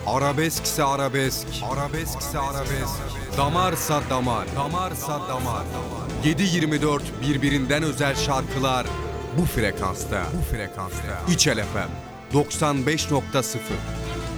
Arabeskse arabesk, arabeskse arabesk, damarsa damar, damarsa damar. 7/24 birbirinden özel şarkılar bu frekansta, bu frekansta. İçel FM 95.0.